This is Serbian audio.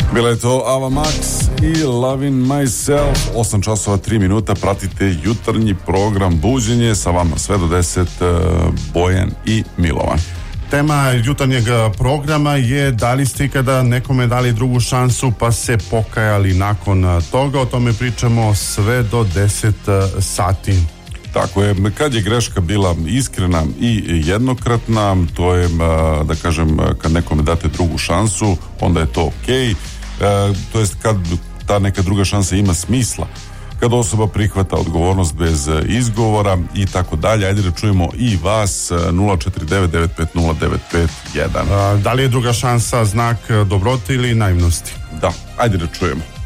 Bila je to Ava Max i Loving Myself. 8 časova 3 minuta. Pratite jutarnji program Buđenje, sa vama sve do 10, Bojan i Milovan. Tema jutarnjeg programa je da li ste ikada nekome dali drugu šansu pa se pokajali nakon toga. O tome pričamo sve do 10 sati. Tako je, kad je greška bila iskrena i jednokratna, to je, da kažem, kad nekome date drugu šansu, onda je to okej. To jest kad ta neka druga šansa ima smisla, kad osoba prihvata odgovornost bez izgovora i tako dalje. Ajde da čujemo i vas. 049-950-951. Da li je druga šansa znak dobrote ili naivnosti? Da, ajde da čujemo.